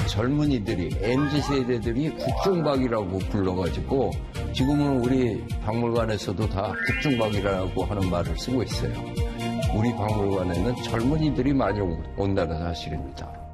젊은이들이 MZ세대들이 국중박이라고 불러가지고 지금은 우리 박물관에서도 다 국중박이라고 하는 말을 쓰고 있어요. 우리 박물관에는 젊은이들이 많이 온다는 사실입니다.